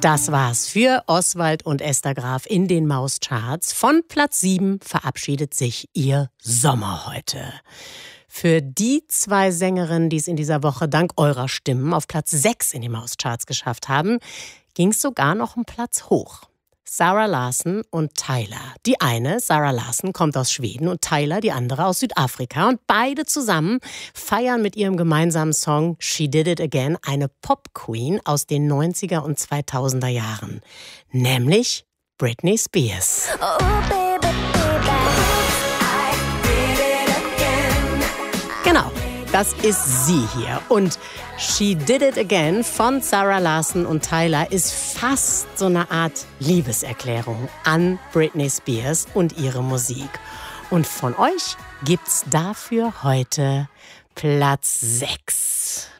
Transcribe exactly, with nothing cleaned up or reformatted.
Das war's für Oswald und Esther Graf in den Mauscharts. Von Platz sieben verabschiedet sich ihr Sommer heute. Für die zwei Sängerinnen, die es in dieser Woche dank eurer Stimmen auf Platz sechs in den Mauscharts geschafft haben, ging es sogar noch einen Platz hoch. Zara Larsson und Tyla. Die eine, Zara Larsson, kommt aus Schweden und Tyla, die andere, aus Südafrika. Und beide zusammen feiern mit ihrem gemeinsamen Song She Did It Again eine Pop-Queen aus den neunziger und zweitausender Jahren. Nämlich Britney Spears. Oh, baby, baby, I did it again. Genau, das ist sie hier. Und She Did It Again von Zara Larsson und Tyla ist fast so eine Art Liebeserklärung an Britney Spears und ihre Musik. Und von euch gibt's dafür heute Platz sechs.